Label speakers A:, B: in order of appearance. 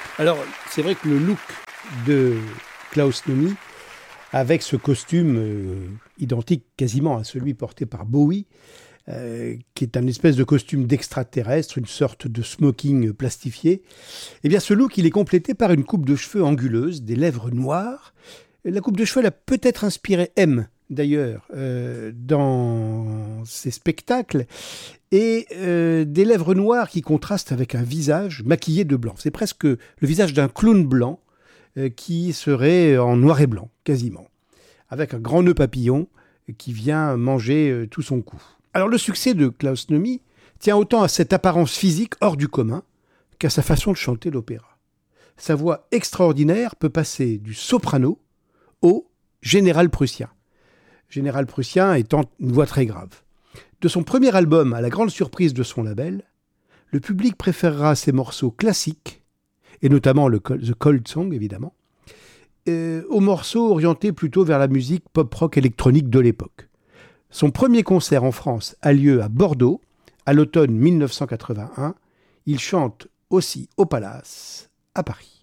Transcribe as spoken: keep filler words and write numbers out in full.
A: Alors, c'est vrai que le look de Klaus Nomi, avec ce costume euh, identique quasiment à celui porté par Bowie, euh, qui est un espèce de costume d'extraterrestre, une sorte de smoking plastifié, eh bien ce look, il est complété par une coupe de cheveux anguleuse, des lèvres noires. La coupe de cheveux, elle a peut-être inspiré M, d'ailleurs, euh, dans ses spectacles, et euh, des lèvres noires qui contrastent avec un visage maquillé de blanc. C'est presque le visage d'un clown blanc euh, qui serait en noir et blanc, quasiment, avec un grand nœud papillon qui vient manger euh, tout son cou. Alors le succès de Klaus Nomi tient autant à cette apparence physique hors du commun qu'à sa façon de chanter l'opéra. Sa voix extraordinaire peut passer du soprano au général prussien. Général prussien étant une voix très grave. De son premier album à la grande surprise de son label, le public préférera ses morceaux classiques, et notamment le The Cold Song évidemment, euh, aux morceaux orientés plutôt vers la musique pop-rock électronique de l'époque. Son premier concert en France a lieu à Bordeaux, à l'automne mille neuf cent quatre-vingt-un. Il chante aussi au Palace, à Paris.